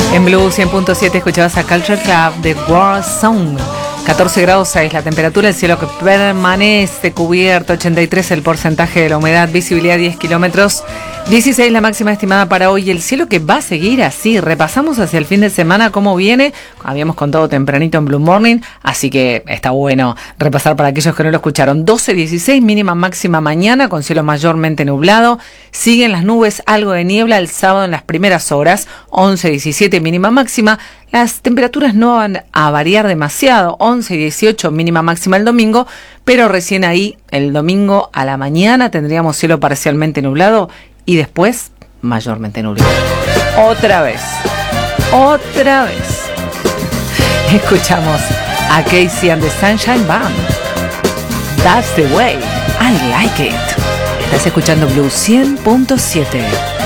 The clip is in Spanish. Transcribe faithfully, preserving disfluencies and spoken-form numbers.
En Blue cien punto siete escuchabas a Culture Club de War Song. catorce grados seis la temperatura, el cielo que permanece cubierto, ochenta y tres el porcentaje de la humedad, visibilidad diez kilómetros, dieciséis la máxima estimada para hoy, el cielo que va a seguir así. Repasamos hacia el fin de semana cómo viene, habíamos contado tempranito en Blue Morning, así que está bueno repasar para aquellos que no lo escucharon. doce dieciséis mínima máxima mañana con cielo mayormente nublado, siguen las nubes, algo de niebla el sábado en las primeras horas, once diecisiete mínima máxima. Las temperaturas no van a variar demasiado, once y dieciocho mínima máxima el domingo, pero recién ahí, el domingo a la mañana, tendríamos cielo parcialmente nublado y después mayormente nublado. Otra vez, otra vez. Escuchamos a Casey and the Sunshine Band. That's the way I like it. Estás escuchando Blue cien punto siete.